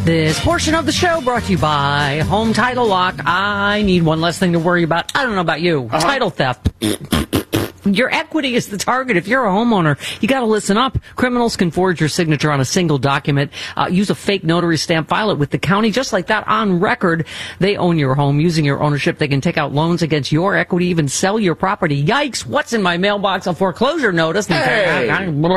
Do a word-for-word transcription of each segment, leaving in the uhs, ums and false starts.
This portion of the show brought to you by Home Title Lock. I need one less thing to worry about. I don't know about you. Uh-huh. Title theft. Your equity is the target. If you're a homeowner, you got to listen up. Criminals can forge your signature on a single document, uh, use a fake notary stamp, file it with the county, just like that on record. They own your home. Using your ownership, they can take out loans against your equity, even sell your property. Yikes! What's in my mailbox? A foreclosure notice. Hey.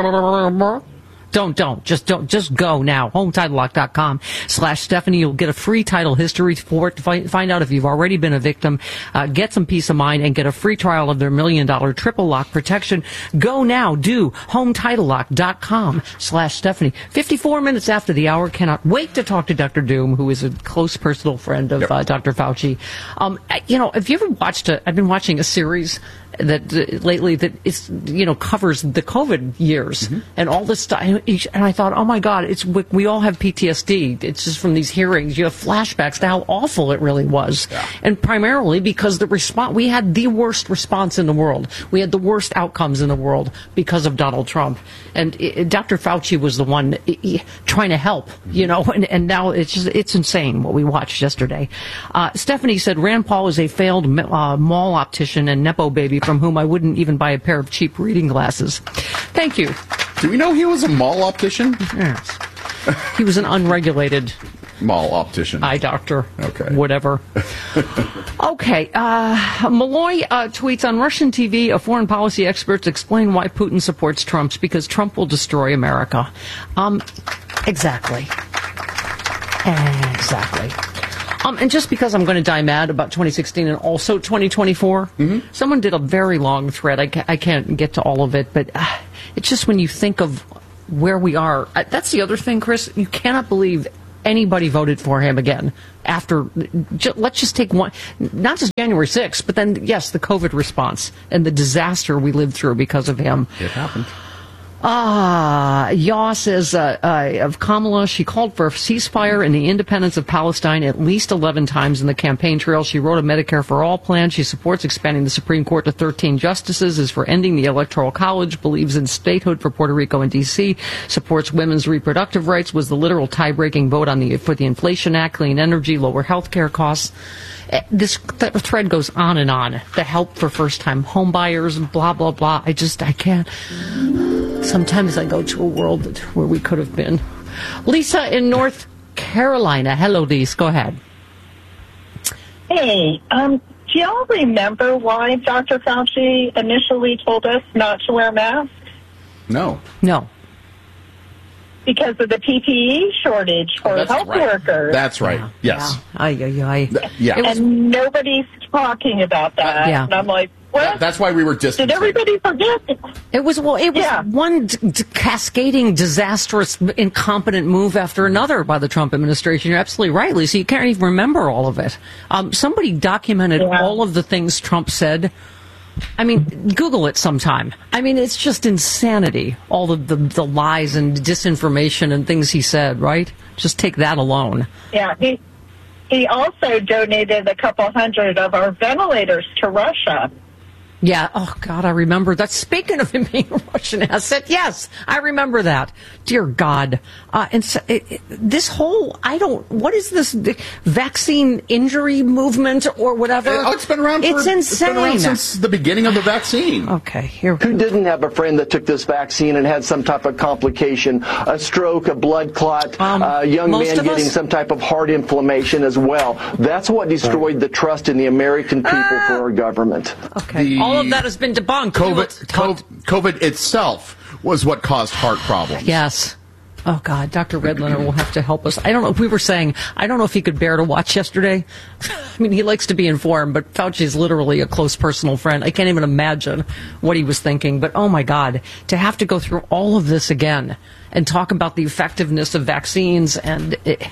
Don't, don't. Just don't. Just go now. home title lock dot com slash Stephanie. You'll get a free title history report to find, find out if you've already been a victim. Uh, get some peace of mind and get a free trial of their million dollar triple lock protection. Go now. Do home title lock dot com slash Stephanie. fifty-four minutes after the hour. Cannot wait to talk to Doctor Doom, who is a close personal friend of uh, Doctor Fauci. Um, you know, have you ever watched a, I've been watching a series that uh, lately that is, you know, covers the COVID years mm-hmm. and all this stuff. And I thought, oh my God, it's we all have P T S D. It's just from these hearings. You have flashbacks to how awful it really was. Yeah. And primarily because the response, we had the worst response in the world. We had the worst outcomes in the world because of Donald Trump. And it, Doctor Fauci was the one he, trying to help, you know, and, and now it's just, it's insane what we watched yesterday. Uh, Stephanie said Rand Paul is a failed uh, mall optician and Nepo baby from whom I wouldn't even buy a pair of cheap reading glasses. Thank you. Do we know he was a mall optician? Yes. He was an unregulated mall optician. Eye doctor. Okay. Whatever. Okay. Uh, Malloy uh, tweets on Russian T V, a foreign policy experts explain why Putin supports Trump's because Trump will destroy America. Um, exactly. Exactly. Um, and just because I'm going to die mad about twenty sixteen and also twenty twenty-four, mm-hmm. someone did a very long thread. I, ca- I can't get to all of it, but uh, it's just when you think of where we are. Uh, that's the other thing, Chris. You cannot believe anybody voted for him again after. Ju- let's just take one, not just January sixth, but then, yes, the COVID response and the disaster we lived through because of him. It happened. Ah, Yaw says uh, uh, of Kamala, she called for a ceasefire and the independence of Palestine at least eleven times in the campaign trail. She wrote a Medicare for All plan. She supports expanding the Supreme Court to thirteen justices, is for ending the Electoral College, believes in statehood for Puerto Rico and D C, supports women's reproductive rights, was the literal tie-breaking vote on the for the Inflation Act, clean energy, lower health care costs. This th- thread goes on and on. The help for first-time home buyers, blah, blah, blah. I just, I can't. Sometimes I go to a world that, where we could have been. Lisa in North Carolina. Hello, Lisa. Go ahead. Hey, um, do y'all remember why Doctor Fauci initially told us not to wear masks? No. No. Because of the P P E shortage for oh, health right. workers. That's right. Yeah. Yes. Yeah. Aye, aye, aye. Th- yeah. Was, and nobody's talking about that. Uh, yeah. And I'm like, what? That, that's why we were distancing. Did everybody forget? It was, well, it was yeah. one d- d- cascading, disastrous, incompetent move after another by the Trump administration. You're absolutely right, Lisa. You can't even remember all of it. Um, somebody documented yeah. all of the things Trump said. I mean, Google it sometime. I mean, it's just insanity, all of the, the lies and disinformation and things he said, right? Just take that alone. Yeah, he, he also donated a couple hundred of our ventilators to Russia. Yeah. Oh, God, I remember that. Speaking of him being a Russian asset, yes, I remember that. Dear God. Uh, and so, it, it, this whole, I don't, what is this vaccine injury movement or whatever? Oh, it's been around for, It's insane. It's been around since the beginning of the vaccine. Okay, here we go. Who didn't have a friend that took this vaccine and had some type of complication, a stroke, a blood clot, Um, a young most man of getting us? some type of heart inflammation as well? That's what destroyed the trust in the American people Ah. for our government. Okay. The All of that has been debunked. COVID, COVID, COVID itself was what caused heart problems. Yes. Oh, God, Doctor Redlener will have to help us. I don't know if we were saying, I don't know if he could bear to watch yesterday. I mean, he likes to be informed, but Fauci is literally a close personal friend. I can't even imagine what he was thinking. But, oh, my God, to have to go through all of this again and talk about the effectiveness of vaccines and... It,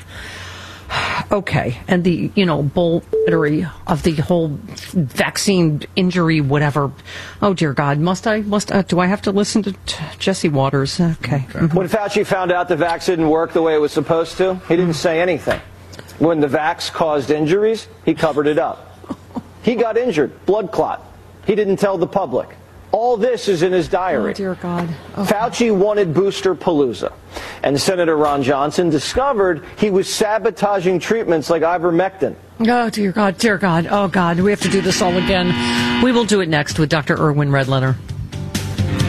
okay, and the, you know, bullshittery of the whole vaccine injury, whatever. Oh, dear God, must I, must I, do I have to listen to t- Jesse Waters? Okay. okay. Mm-hmm. When Fauci found out the vax didn't work the way it was supposed to, he didn't say anything. When the vax caused injuries, he covered it up. He got injured, blood clot. He didn't tell the public. All this is in his diary. Oh, dear God. Okay. Fauci wanted booster palooza. And Senator Ron Johnson discovered he was sabotaging treatments like ivermectin. Oh, dear God, dear God. Oh, God, we have to do this all again. We will do it next with Doctor Erwin Redlener.